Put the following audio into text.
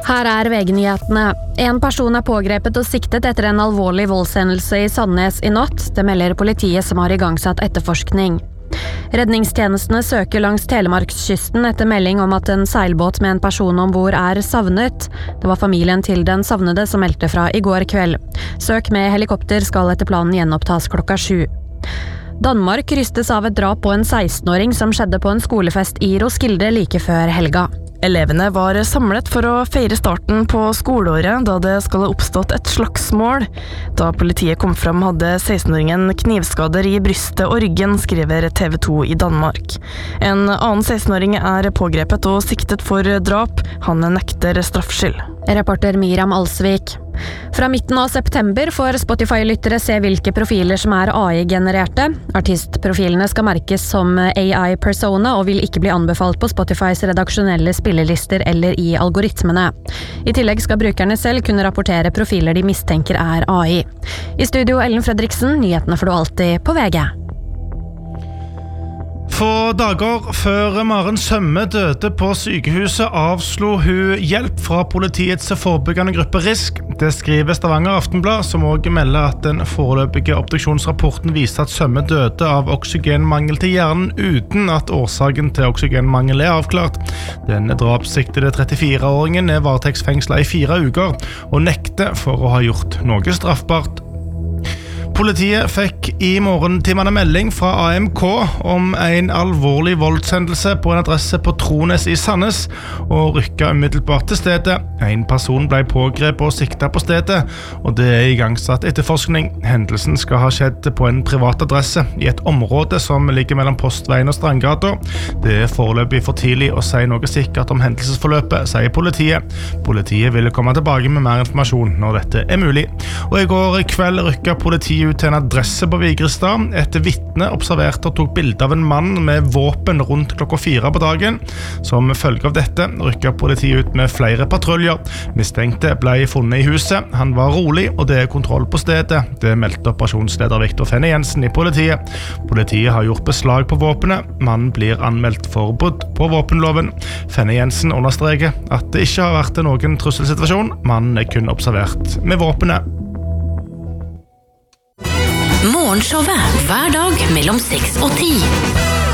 Her VG-nyhetene. En person pågrepet og siktet etter en alvorlig voldshendelse I Sandnes I natt. Det melder politiet som har igangsatt etterforskning. Redningstjenestene søker langs Telemarkskysten etter melding om at en seilbåt med en person ombord savnet. Det var familien til den savnede som meldte fra I går kveld. Søk med helikopter skal etter planen gjenopptas klokka 7. Danmark rystes av et drap på en 16-åring som skjedde på en skolefest I Roskilde like før helga. Elevene var samlet for å feire starten på skoleåret da det skal ha oppstått et slagsmål. Da politiet kom fram hadde 16-åringen knivskader I brystet og ryggen, skriver TV 2 I Danmark. En annen 16-åring pågrepet og siktet for drap. Han nekter straffskyld. Reporter Miriam Alsvik. Fra midten av september får Spotify-lyttere se hvilke profiler som AI-genererte. Artistprofilene skal merkes som AI-persona og vil ikke bli anbefalt på Spotifys redaksjonelle spillelister eller I algoritmene. I tillegg skal brukerne selv kunne rapportere profiler de mistenker AI. I studio Ellen Fredriksen, nyhetene får du alltid på VG. Få dager før Maren Sømme døde på sykehuset avslo hun hjelp fra politiets forebyggende gruppe RISK. Det skriver Stavanger Aftenblad, som også melder at den foreløpige obduksjonsrapporten viser at Sømme døde av oksygenmangel til hjernen uten at årsaken til oksygenmangel avklart. Den drapssiktede 34-åringen varetektsfengslet I 4 uker og nekter for å ha gjort noe straffbart. Politiet fikk I morgentimene melding fra AMK om en alvorlig voldshendelse på en adresse på Trones I Sandnes og rykket umiddelbart til stedet. En person ble pågrepet og siktet på stedet, og det igangsatt etterforskning. Hendelsen skal ha skjedd på en privat adresse I et område som ligger mellom Postveien og Strandgata. Det foreløpig for tidlig å si noe sikkert om hendelsesforløpet, sier politiet. Politiet ville komme tilbake med mer informasjon når dette mulig. Og I går kveld rykket politiet ut til en adresse på Vigrestad. Et vitne observerte og tok bilde av en mann med våpen rundt klokka 4 på dagen. Som følge av dette rykket politiet ut med flere patruljer. Mistenkte ble funnet I huset. Han var rolig, og det kontroll på stedet. Det meldte operasjonsleder Victor Fenne Jensen I politiet. Politiet har gjort beslag på våpenet. Mannen blir anmeldt for brudd på våpenloven. Fenne Jensen understreker at det ikke har vært noen trusselsituasjon. Mannen kun observert med våpenet. Morgenshowet hver dag mellom 6 og 10.